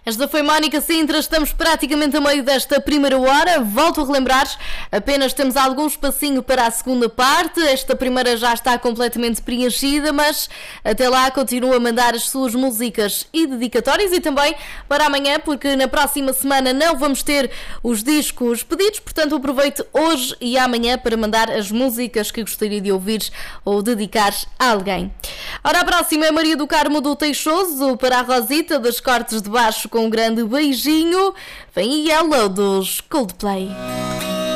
Esta foi Mónica Sintra, estamos praticamente a meio desta primeira hora. Volto a relembrar, apenas temos algum espacinho para a segunda parte. Esta primeira já está completamente preenchida, mas até lá continua a mandar as suas músicas e dedicatórias, e também para amanhã, porque na próxima semana não vamos ter os discos pedidos, portanto aproveite hoje e amanhã para mandar as músicas que gostaria de ouvir ou dedicar a alguém. Ora, a próxima é Maria do Carmo do Teixoso, para a Rosita das Cortes de Baixo, com um grande beijinho. Vem Yellow dos Coldplay.